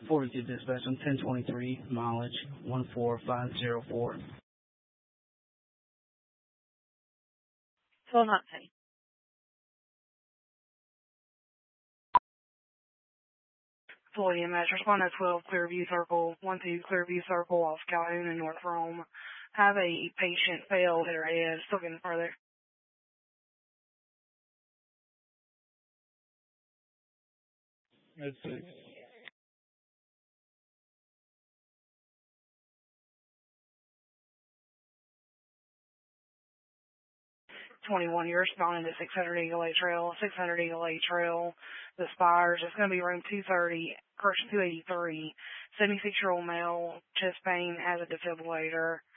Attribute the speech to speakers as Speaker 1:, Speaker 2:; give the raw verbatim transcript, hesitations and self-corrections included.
Speaker 1: forty-two dispatch on ten twenty-three, mileage one four five zero four.
Speaker 2: twelve nineteen. Floyd M S, respond to twelve Clearview Circle, one two Clearview Circle off Calhoun and North Rome. Have a patient fail hit her head, still getting further.
Speaker 3: That's six.
Speaker 2: twenty-one, you're responding to six hundred Eagle A Trail, six hundred Eagle A Trail, the Spires. It's going to be room two thirty, correction two eighty-three. seventy-six-year-old male, chest pain, has a defibrillator.